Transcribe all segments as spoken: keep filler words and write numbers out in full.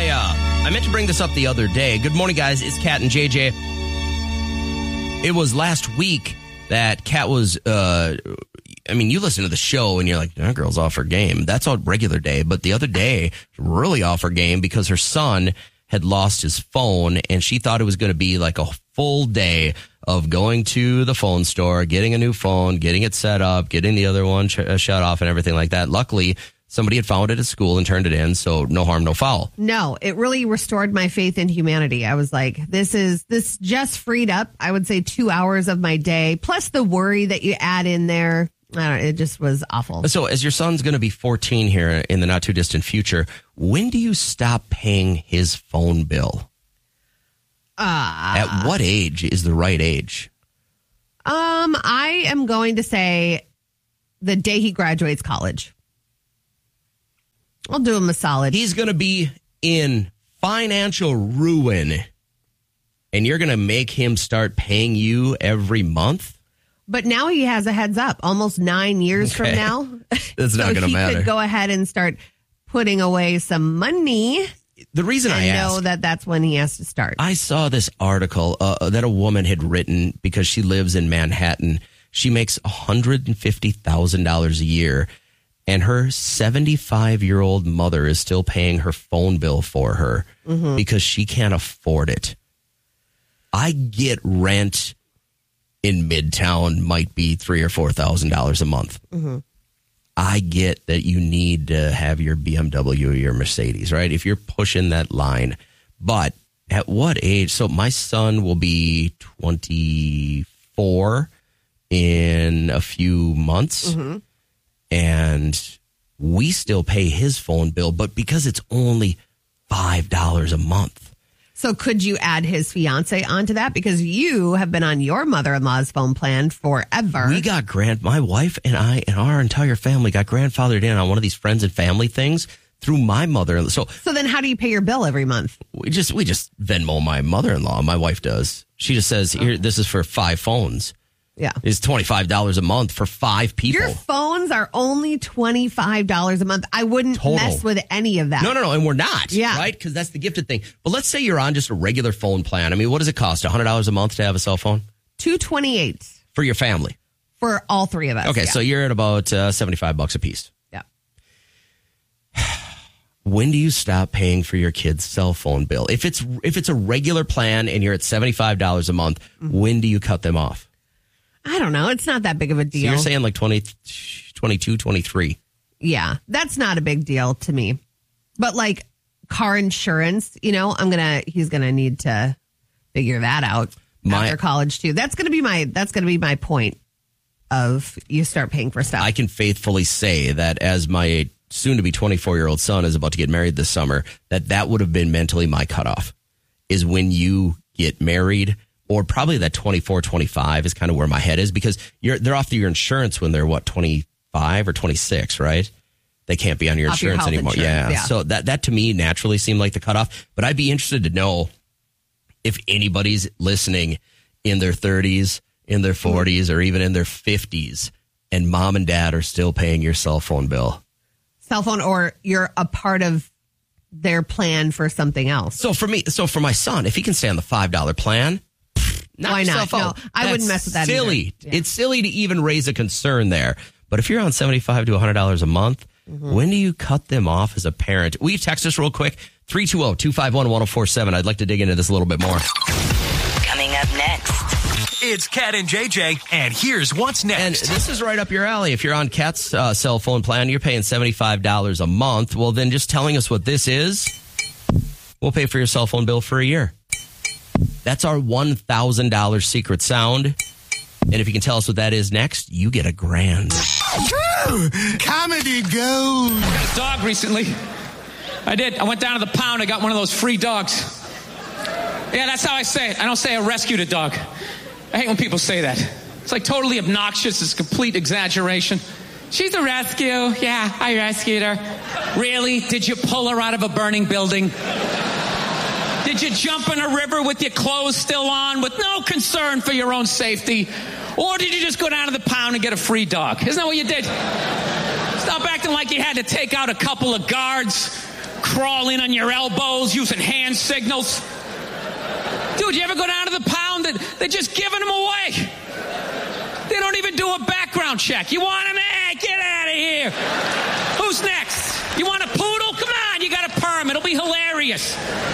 I uh, I meant to bring this up the other day. Good morning, guys. It's Kat and J J. It was last week that Kat was, uh, I mean, you listen to the show and you're like, that girl's off her game. That's on regular day. But the other day, really off her game because her son had lost his phone and she thought it was going to be like a full day of going to the phone store, getting a new phone, getting it set up, getting the other one ch- shut off and everything like that. Luckily, somebody had found it at school and turned it in, so no harm, no foul. No, it really restored my faith in humanity. I was like, this is, this just freed up, I would say, two hours of my day, plus the worry that you add in there. I don't know, it just was awful. So as your son's going to be fourteen here in the not too distant future, when do you stop paying his phone bill? Uh, At what age is the right age? Um, I am going to say the day he graduates college. I'll do him a solid. He's going to be in financial ruin, and you're going to make him start paying you every month? But now he has a heads up. Almost nine years Okay. from now. That's so not going to he matter. could go ahead and start putting away some money. The reason and I know ask, that that's when he has to start. I saw this article uh, that a woman had written because she lives in Manhattan. She makes one hundred fifty thousand dollars a year, and her seventy-five-year-old mother is still paying her phone bill for her mm-hmm. because she can't afford it. I get rent in Midtown might be three or four thousand dollars a month. Mm-hmm. I get that you need to have your B M W or your Mercedes, right? If you're pushing that line, but at what age? So my son will be twenty-four in a few months, mm-hmm. and we still pay his phone bill, but because it's only five dollars a month. So could you add his fiance onto that? Because you have been on your mother-in-law's phone plan forever. We got grand. My wife and I and our entire family got grandfathered in on one of these friends and family things through my mother. So, so then, how do you pay your bill every month? We just we just Venmo my mother-in-law. My wife does. She just says, "Here, oh. this is for five phones." Yeah, it's twenty-five dollars a month for five people. Your phones are only twenty-five dollars a month. I wouldn't Total. mess with any of that. No, no, no, and we're not. Yeah, right? Because that's the gifted thing. But let's say you're on just a regular phone plan. I mean, what does it cost? one hundred dollars a month to have a cell phone? two twenty-eight for your family. For all three of us. Okay, yeah. so you're at about uh, seventy-five bucks a piece. Yeah. When do you stop paying for your kid's cell phone bill? If it's if it's a regular plan and you're at seventy-five dollars a month, mm-hmm. when do you cut them off? I don't know. It's not that big of a deal. So you're saying like twenty, twenty-two, twenty-three. Yeah, that's not a big deal to me. But like car insurance, you know, I'm going to, he's going to need to figure that out my, after college too. That's going to be my, that's going to be my point of you start paying for stuff. I can faithfully say that as my soon to be twenty-four year old son is about to get married this summer, that that would have been mentally my cutoff is when you get married. Or probably that twenty-four, twenty-five is kind of where my head is because you're they're off your insurance when they're, what, twenty-five or twenty-six, right? They can't be on your off insurance your anymore. Insurance, yeah. yeah. So that, that to me naturally seemed like the cutoff. But I'd be interested to know if anybody's listening in their thirties, in their forties, or even in their fifties, and mom and dad are still paying your cell phone bill. Cell phone, or you're a part of their plan for something else. So for me, so for my son, if he can stay on the five dollar plan, Knock Why not? No, out. I That's wouldn't mess with that silly. Yeah. It's silly to even raise a concern there. But if you're on seventy-five to one hundred dollars a month, mm-hmm. when do you cut them off as a parent? Will you text us real quick? three two zero, two five one, one zero four seven. I'd like to dig into this a little bit more. Coming up next. It's Kat and J J, and here's what's next. And this is right up your alley. If you're on Kat's uh, cell phone plan, you're paying seventy-five dollars a month. Well, then just telling us what this is, we'll pay for your cell phone bill for a year. That's our one thousand dollars secret sound. And if you can tell us what that is next, you get a grand. Woo! Comedy gold. I got a dog recently. I did. I went down to the pound. I got one of those free dogs. Yeah, that's how I say it. I don't say I rescued a dog. I hate when people say that. It's like totally obnoxious. It's complete exaggeration. She's a rescue. Yeah, I rescued her. Really? Did you pull her out of a burning building? Did you jump in a river with your clothes still on with no concern for your own safety? Or did you just go down to the pound and get a free dog? Isn't that what you did? Stop acting like you had to take out a couple of guards, crawling on your elbows using hand signals. Dude, you ever go down to the pound? They're just giving them away. They don't even do a background check. You want them? Hey, get out of here. Who's next? You want a poodle? Come on, you got a perm. It'll be hilarious.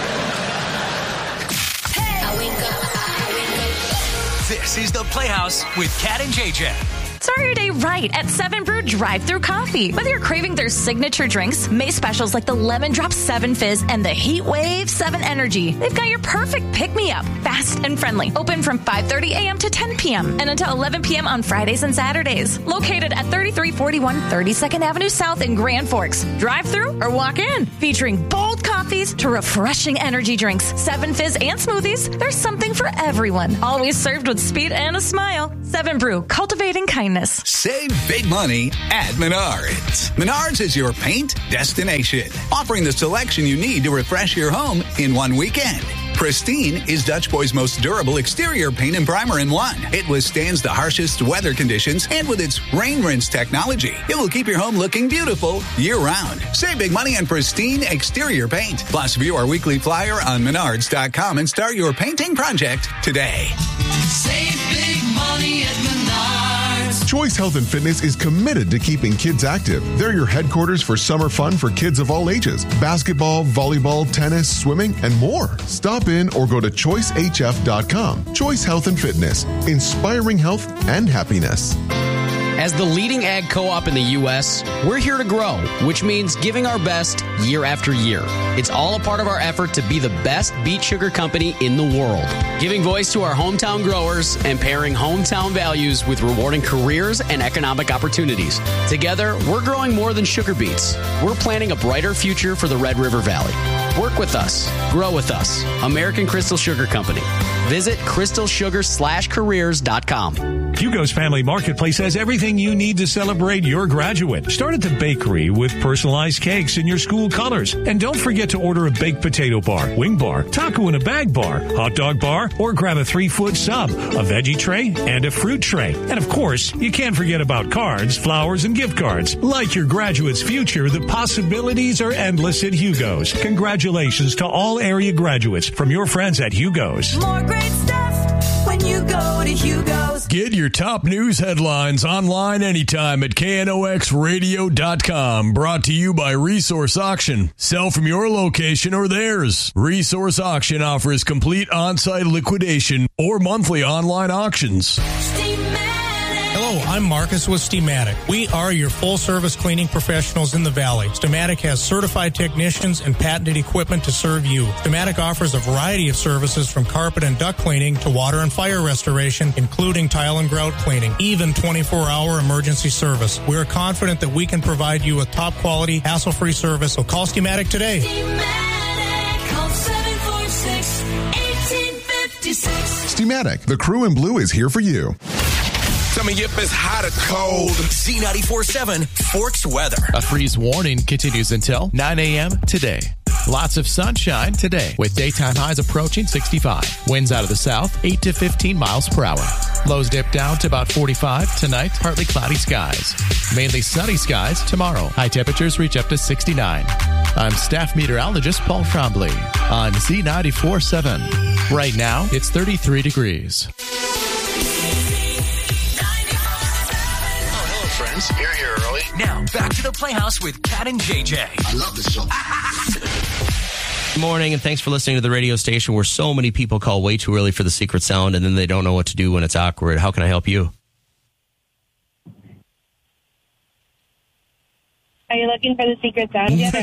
This is The Playhouse with Cat and J J. Start your day right at seven Brew Drive-Thru Coffee. Whether you're craving their signature drinks, May specials like the Lemon Drop seven Fizz and the Heat Wave seven Energy, they've got your perfect pick-me-up, fast and friendly. Open from five thirty a.m. to ten p.m. and until eleven p.m. on Fridays and Saturdays. Located at thirty-three forty-one thirty-second Avenue South in Grand Forks. Drive-thru or walk in. Featuring bold coffees to refreshing energy drinks, seven Fizz and smoothies, there's something for everyone. Always served with speed and a smile. seven Brew, cultivating kindness. Save big money at Menards. Menards is your paint destination, offering the selection you need to refresh your home in one weekend. Pristine is Dutch Boy's most durable exterior paint and primer in one. It withstands the harshest weather conditions, and with its rain rinse technology, it will keep your home looking beautiful year-round. Save big money on Pristine exterior paint. Plus, view our weekly flyer on menards dot com and start your painting project today. Save big money at Menards. Choice Health and Fitness is committed to keeping kids active. They're your headquarters for summer fun for kids of all ages. Basketball, volleyball, tennis, swimming, and more. Stop in or go to choice h f dot com. Choice Health and Fitness, inspiring health and happiness. As the leading ag co-op in the U S, we're here to grow, which means giving our best year after year. It's all a part of our effort to be the best beet sugar company in the world, giving voice to our hometown growers and pairing hometown values with rewarding careers and economic opportunities. Together, we're growing more than sugar beets. We're planning a brighter future for the Red River Valley. Work with us. Grow with us. American Crystal Sugar Company. Visit crystal sugar slash careers dot com. Hugo's Family Marketplace has everything you need to celebrate your graduate. Start at the bakery with personalized cakes in your school colors. And don't forget to order a baked potato bar, wing bar, taco in a bag bar, hot dog bar, or grab a three-foot sub, a veggie tray, and a fruit tray. And of course, you can't forget about cards, flowers, and gift cards. Like your graduate's future, the possibilities are endless at Hugo's. Congratulations to all area graduates from your friends at Hugo's. More great stuff when you go to Hugo's. Get your top news headlines online anytime at K N O X radio dot com. Brought to you by Resource Auction. Sell from your location or theirs. Resource Auction offers complete on-site liquidation or monthly online auctions. Hello, I'm Marcus with Steamatic. We are your full-service cleaning professionals in the Valley. Steamatic has certified technicians and patented equipment to serve you. Steamatic offers a variety of services from carpet and duct cleaning to water and fire restoration, including tile and grout cleaning, even twenty-four hour emergency service. We are confident that we can provide you with top-quality, hassle-free service, so call Steamatic today. Steamatic, call seven four six, one eight five six. Steamatic, the crew in blue is here for you. Coming up is hot or cold. Z ninety-four point seven Forks weather. A freeze warning continues until nine a.m. today. Lots of sunshine today with daytime highs approaching sixty-five. Winds out of the south, eight to fifteen miles per hour. Lows dip down to about forty-five. Tonight, partly cloudy skies. Mainly sunny skies tomorrow. High temperatures reach up to sixty-nine. I'm staff meteorologist Paul Trombley on Z ninety-four point seven. Right now, it's thirty-three degrees. Here, here early. Now, back to the Playhouse with Cat and J J. I love this show. Good morning, and thanks for listening to the radio station where so many people call way too early for the secret sound, and then they don't know what to do when it's awkward. How can I help you? Are you looking for the secret sound yet?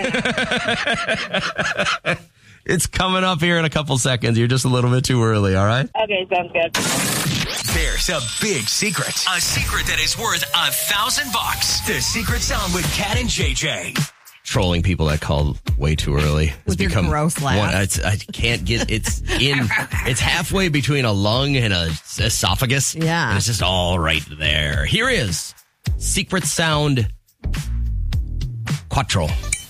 It's coming up here in a couple seconds. You're just a little bit too early, all right? Okay, sounds good. There's a big secret. A secret that is worth a thousand bucks. The secret sound with Cat and J J. Trolling people that call way too early has With your become gross laugh. One, it's, I can't get it's in. It's halfway between a lung and a esophagus. Yeah, and it's just all right there. Here is secret sound quattro.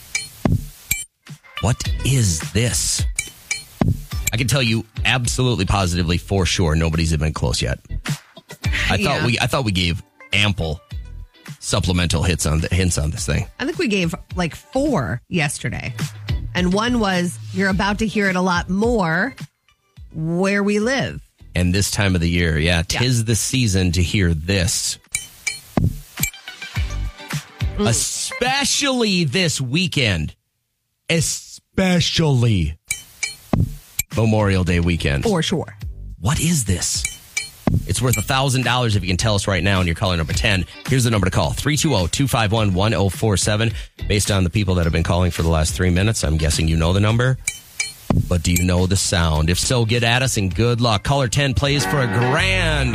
What is this? I can tell you absolutely positively for sure nobody's even close yet. I Yeah. thought we I thought we gave ample supplemental hits on the hints on this thing. I think we gave like four yesterday. And one was, you're about to hear it a lot more where we live. And this time of the year, yeah, tis yeah. the season to hear this. Mm. Especially this weekend. Especially Memorial Day weekend. For sure. What is this? It's worth one thousand dollars if you can tell us right now and you're calling number ten. Here's the number to call, three two zero, two five one, one zero four seven. Based on the people that have been calling for the last three minutes, I'm guessing you know the number. But do you know the sound? If so, get at us and good luck. Caller ten plays for a grand.